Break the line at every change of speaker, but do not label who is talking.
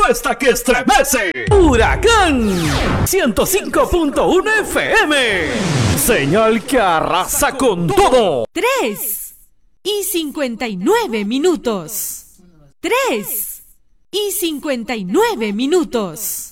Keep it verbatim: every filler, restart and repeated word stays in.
respuesta que estremece. Huracán ciento cinco punto uno F M. Señal que arrasa con todo.
Tres y cincuenta y nueve minutos. Tres y cincuenta y nueve minutos.